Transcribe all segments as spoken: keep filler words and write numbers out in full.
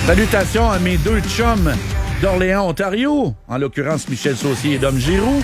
Salutations à mes deux chums d'Orléans, Ontario, en l'occurrence Michel Saucier et Dom Giroux.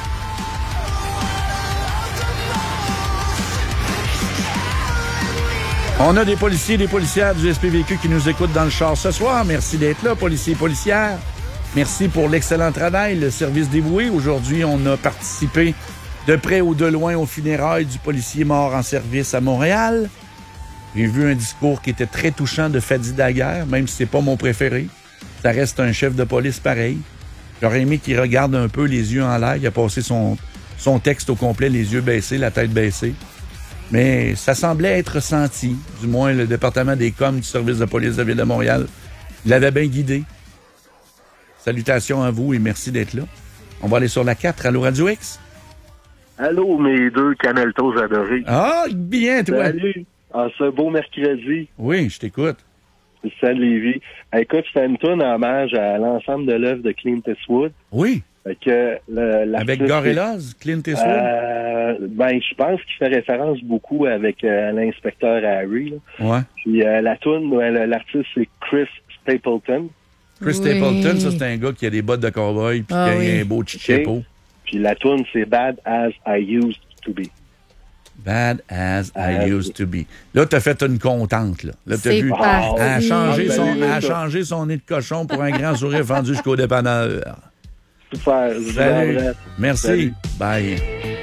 On a des policiers et des policières du S P V Q qui nous écoutent dans le char ce soir. Merci d'être là, policiers et policières. Merci pour l'excellent travail, le service dévoué. Aujourd'hui, on a participé de près ou de loin aux funérailles du policier mort en service à Montréal. J'ai vu un discours qui était très touchant de Fadi Daguerre, même si c'est pas mon préféré. Ça reste un chef de police pareil. J'aurais aimé qu'il regarde un peu les yeux en l'air. Il a passé son, son texte au complet, les yeux baissés, la tête baissée. Mais ça semblait être senti. Du moins, le département des coms du service de police de la Ville de Montréal l'avait bien guidé. Salutations à vous et merci d'être là. On va aller sur la quatre. Allô, Radio X? Allô, mes deux canaltos adorés. Ah, bien, toi. Salut. En ce beau mercredi. Oui, je t'écoute. Salut, Lévi. Écoute, c'est une tourne en hommage à l'ensemble de l'œuvre de Clint Eastwood. Oui. Fait que le, avec Gorillaz, Clint Eastwood? Euh, ben, je pense qu'il fait référence beaucoup avec euh, l'inspecteur Harry. Là. Ouais. Puis euh, la tourne, l'artiste, c'est Chris Stapleton. Chris oui. Stapleton, ça, c'est un gars qui a des bottes de cowboy puis ah, qui a oui. un beau chichepo. Okay. Puis la tourne, c'est Bad As I Used to Be. Bad as I uh, used to be. Là, t'as fait une contente, là. Là, t'as vu. Parti. Elle a changé son, elle a changé son nez de cochon pour un grand sourire fendu jusqu'au dépanneur. Super. Salut. Merci. Salut. Bye.